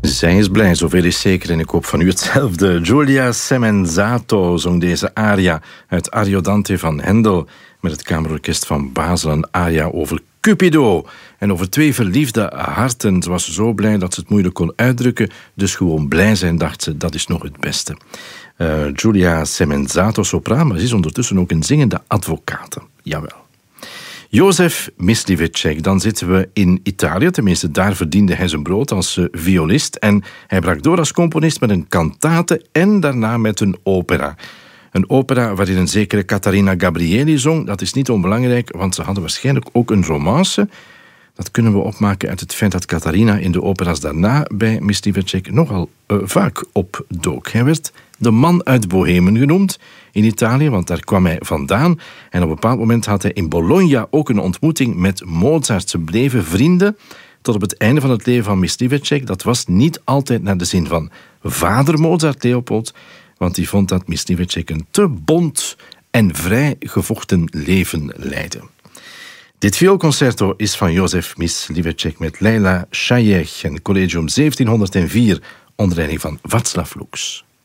Zij is blij, zoveel is zeker, en ik hoop van u hetzelfde. Giulia Semenzato zong deze aria uit Ariodante van Hendel met het Kamerorkest van Basel, een aria over Cupido en over twee verliefde harten. Ze was zo blij dat ze het moeilijk kon uitdrukken, dus gewoon blij zijn, dacht ze, dat is nog het beste. Giulia Semenzato, sopraan, maar ze is ondertussen ook een zingende advocate. Jawel. Jozef Myslivecek, dan zitten we in Italië. Tenminste, daar verdiende hij zijn brood als violist. En hij brak door als componist met een cantate en daarna met een opera. Een opera waarin een zekere Caterina Gabrieli zong. Dat is niet onbelangrijk, want ze hadden waarschijnlijk ook een romance. Dat kunnen we opmaken uit het feit dat Caterina in de opera's daarna bij Myslivecek nogal vaak opdook. Hij werd de man uit Bohemen genoemd in Italië, want daar kwam hij vandaan. En op een bepaald moment had hij in Bologna ook een ontmoeting met Mozart. Ze bleven vrienden tot op het einde van het leven van Myslivecek. Dat was niet altijd naar de zin van vader Mozart, Leopold, want die vond dat Myslivecek een te bont en vrij gevochten leven leidde. Dit vioolconcerto is van Jozef Myslivecek met Leila Shayekh en Collegium 1704 onder leiding van Václav Lux.